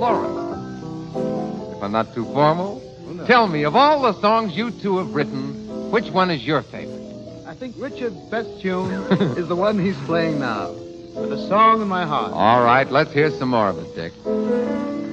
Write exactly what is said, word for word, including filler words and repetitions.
Lawrence. If I'm not too formal, Oh, no. tell me, of all the songs you two have written, which one is your favorite? I think Richard's best tune is the one he's playing now. With a song in my heart. All right, let's hear some more of it, Dick.